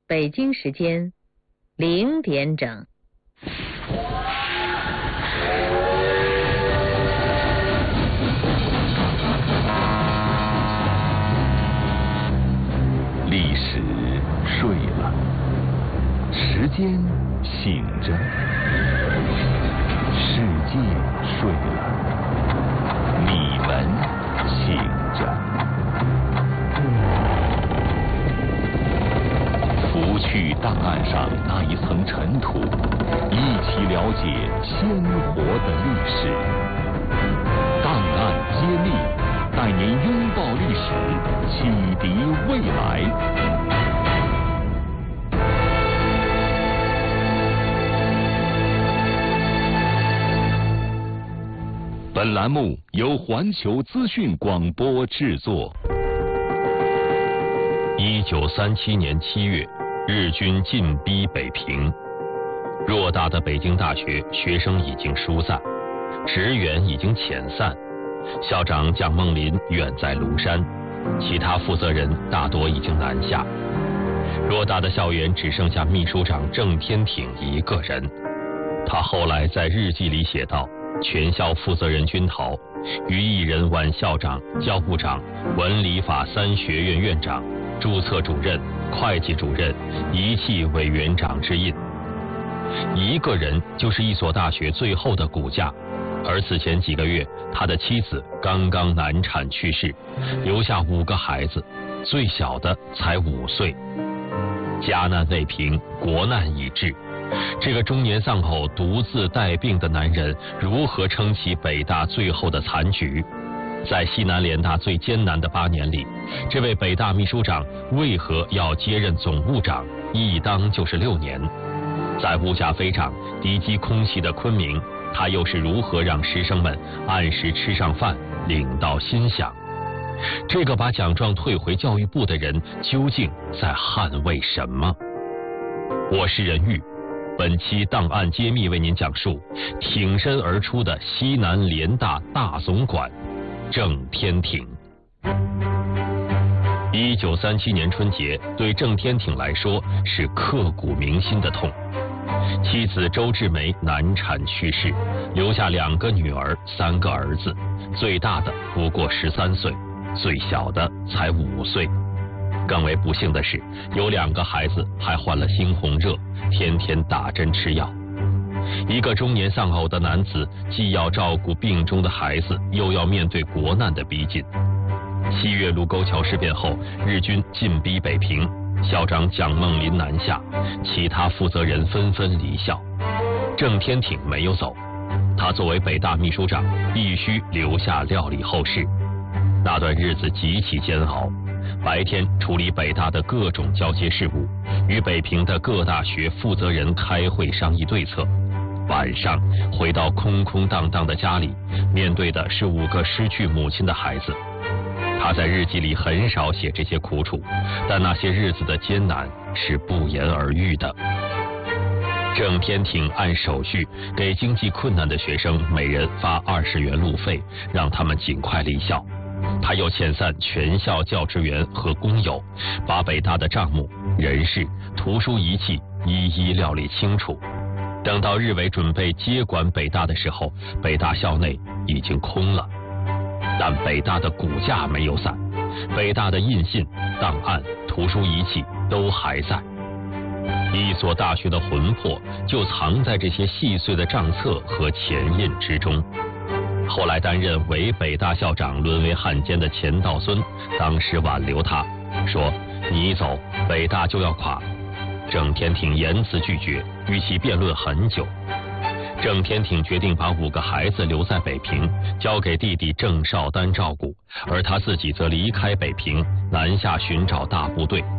北京时间0点整。 历史睡了，时间醒着，世界睡了，你们醒着。除去档案上那一层尘土，一起了解鲜活的历史。档案揭秘，带您拥抱历史，启迪未来。本栏目由环球资讯广播制作。1937年7月，日军进逼北平，偌大的北京大学学生已经疏散，职员已经遣散，校长蒋梦麟远在庐山，其他负责人大多已经南下。偌大的校园只剩下秘书长郑天挺一个人。他后来在日记里写道：全校负责人均逃，余一人挽校长、教务长、文理法3学院院长、注册主任、会计主任一气委员长之印。一个人就是一所大学最后的骨架，而此前几个月，他的妻子刚刚难产去世，留下5个孩子，最小的才5岁。家难未平，国难已至。这个中年丧偶、独自带病的男人，如何撑起北大最后的残局？在西南联大最艰难的8年里，这位北大秘书长为何要接任总务长？一当就是6年。在物价飞涨、敌机空袭的昆明，他又是如何让师生们按时吃上饭、领到薪饷？这个把奖状退回教育部的人，究竟在捍卫什么？我是任玉。本期档案揭秘为您讲述挺身而出的西南联大大总管郑天挺。1937年春节对郑天挺来说是刻骨铭心的痛。妻子周志梅难产去世，留下2个女儿、3个儿子，最大的不过13岁，最小的才5岁。更为不幸的是，有2个孩子还患了猩红热，天天打针吃药。一个中年丧偶的男子，既要照顾病中的孩子，又要面对国难的逼近。7月卢沟桥事变后，日军进逼北平，校长蒋梦麟南下，其他负责人纷纷离校。郑天挺没有走，他作为北大秘书长，必须留下料理后事。那段日子极其煎熬。白天处理北大的各种交接事务，与北平的各大学负责人开会商议对策。晚上回到空空荡荡的家里，面对的是5个失去母亲的孩子。他在日记里很少写这些苦楚，但那些日子的艰难是不言而喻的。郑天挺按手续给经济困难的学生每人发20元路费，让他们尽快离校。他又遣散全校教职员和工友，把北大的账目、人事、图书仪器一一料理清楚。等到日伪准备接管北大的时候，北大校内已经空了。但北大的骨架没有散，北大的印信、档案、图书仪器都还在。一所大学的魂魄就藏在这些细碎的账册和钱印之中。后来担任伪北大校长沦为汉奸的钱道孙，当时挽留他，说：“你一走，北大就要垮。”郑天挺严词拒绝，与其辩论很久。郑天挺决定把5个孩子留在北平，交给弟弟郑绍丹照顾，而他自己则离开北平，南下寻找大部队，